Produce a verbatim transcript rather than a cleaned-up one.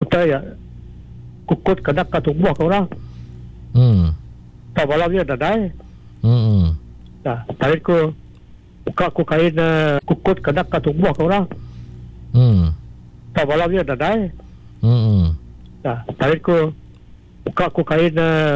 kita ya kukut kadak ka tubuh ka orang. Hmm. Ta balang dia dadai. Hmm. Nah, tarik ko buka ko kain uh, kukut kadak ka tubuh ka orang. Hmm. Ta balang dia dadai. Hmm. Nah, tarik ko buka ko kain uh,